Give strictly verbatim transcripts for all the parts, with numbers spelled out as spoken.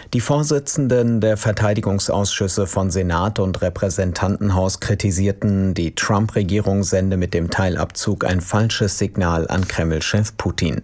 Die Vorsitzenden der Verteidigungsausschüsse von Senat und Repräsentantenhaus kritisierten, die Trump-Regierung sende mit dem Teilabzug ein falsches Signal an Kreml-Chef Putin.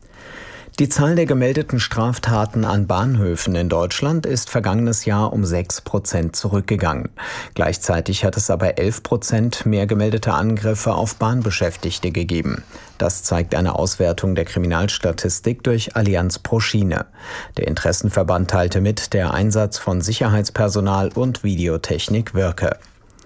Die Zahl der gemeldeten Straftaten an Bahnhöfen in Deutschland ist vergangenes Jahr um sechs Prozent zurückgegangen. Gleichzeitig hat es aber elf Prozent mehr gemeldete Angriffe auf Bahnbeschäftigte gegeben. Das zeigt eine Auswertung der Kriminalstatistik durch Allianz pro Schiene. Der Interessenverband teilte mit, der Einsatz von Sicherheitspersonal und Videotechnik wirke.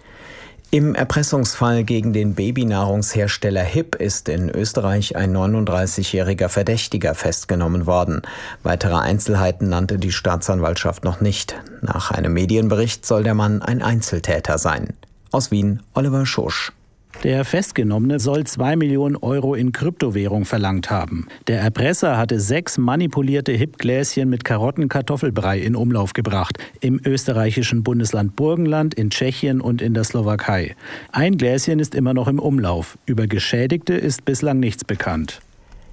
Im Erpressungsfall gegen den Babynahrungshersteller Hip ist in Österreich ein neununddreißigjähriger Verdächtiger festgenommen worden. Weitere Einzelheiten nannte die Staatsanwaltschaft noch nicht. Nach einem Medienbericht soll der Mann ein Einzeltäter sein. Aus Wien, Oliver Schosch. Der Festgenommene soll zwei Millionen Euro in Kryptowährung verlangt haben. Der Erpresser hatte sechs manipulierte Hip-Gläschen mit Karottenkartoffelbrei in Umlauf gebracht. Im österreichischen Bundesland Burgenland, in Tschechien und in der Slowakei. Ein Gläschen ist immer noch im Umlauf. Über Geschädigte ist bislang nichts bekannt.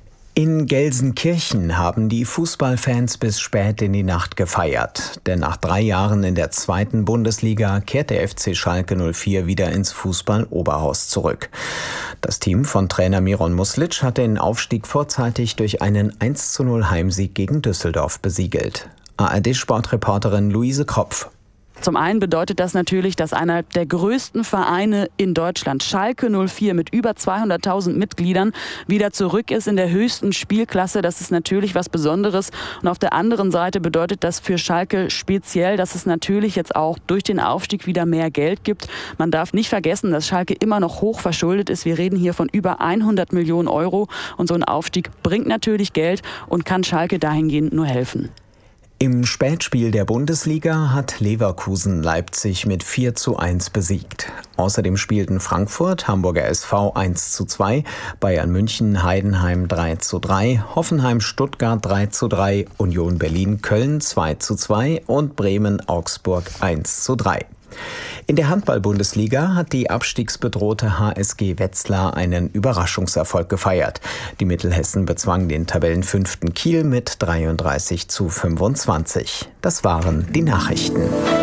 In Gelsenkirchen haben die Fußballfans bis spät in die Nacht gefeiert. Denn nach drei Jahren in der zweiten Bundesliga kehrt der F C Schalke null vier wieder ins Fußball-Oberhaus zurück. Das Team von Trainer Miron Muslic hat den Aufstieg vorzeitig durch einen eins zu null Heimsieg gegen Düsseldorf besiegelt. A R D-Sportreporterin Luise Kropf. Zum einen bedeutet das natürlich, dass einer der größten Vereine in Deutschland, Schalke null vier mit über zweihunderttausend Mitgliedern, wieder zurück ist in der höchsten Spielklasse. Das ist natürlich was Besonderes. Und auf der anderen Seite bedeutet das für Schalke speziell, dass es natürlich jetzt auch durch den Aufstieg wieder mehr Geld gibt. Man darf nicht vergessen, dass Schalke immer noch hoch verschuldet ist. Wir reden hier von über hundert Millionen Euro. Und so ein Aufstieg bringt natürlich Geld und kann Schalke dahingehend nur helfen. Im Spätspiel der Bundesliga hat Leverkusen Leipzig mit vier zu eins besiegt. Außerdem spielten Frankfurt, Hamburger S V eins zu zwei, Bayern München, Heidenheim drei zu drei, Hoffenheim Stuttgart drei zu drei, Union Berlin Köln zwei zu zwei und Bremen Augsburg eins zu drei. In der Handball-Bundesliga hat die abstiegsbedrohte H S G Wetzlar einen Überraschungserfolg gefeiert. Die Mittelhessen bezwangen den Tabellenfünften Kiel mit dreiunddreißig zu fünfundzwanzig. Das waren die Nachrichten.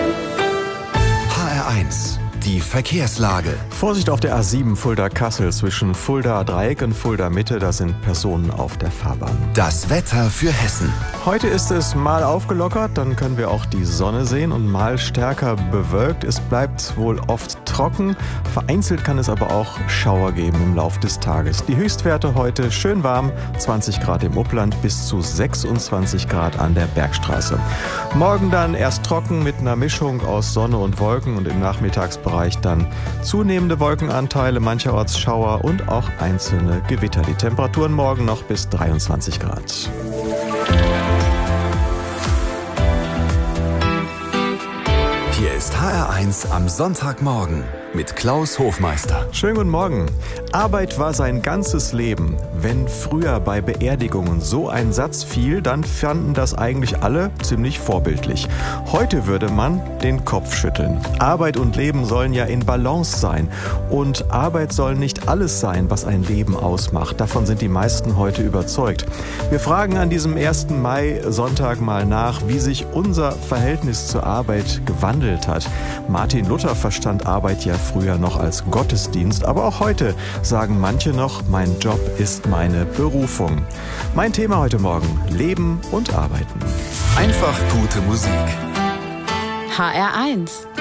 H R eins. Die Verkehrslage. Vorsicht auf der A sieben Fulda-Kassel zwischen Fulda-Dreieck und Fulda-Mitte, da sind Personen auf der Fahrbahn. Das Wetter für Hessen. Heute ist es mal aufgelockert, dann können wir auch die Sonne sehen und mal stärker bewölkt. Es bleibt wohl oft trocken, vereinzelt kann es aber auch Schauer geben im Laufe des Tages. Die Höchstwerte heute schön warm, zwanzig Grad im Upland bis zu sechsundzwanzig Grad an der Bergstraße. Morgen dann erst trocken mit einer Mischung aus Sonne und Wolken und im Nachmittagsbereich dann zunehmende Wolkenanteile, mancherorts Schauer und auch einzelne Gewitter. Die Temperaturen morgen noch bis dreiundzwanzig Grad. Hier ist H R eins am Sonntagmorgen mit Klaus Hofmeister. Schönen guten Morgen. Arbeit war sein ganzes Leben. Wenn früher bei Beerdigungen so ein Satz fiel, dann fanden das eigentlich alle ziemlich vorbildlich. Heute würde man den Kopf schütteln. Arbeit und Leben sollen ja in Balance sein. Und Arbeit soll nicht alles sein, was ein Leben ausmacht. Davon sind die meisten heute überzeugt. Wir fragen an diesem ersten Mai Sonntag mal nach, wie sich unser Verhältnis zur Arbeit gewandelt hat. Martin Luther verstand Arbeit ja früher noch als Gottesdienst, aber auch heute sagen manche noch, mein Job ist meine Berufung. Mein Thema heute Morgen, Leben und Arbeiten. Einfach gute Musik. H R eins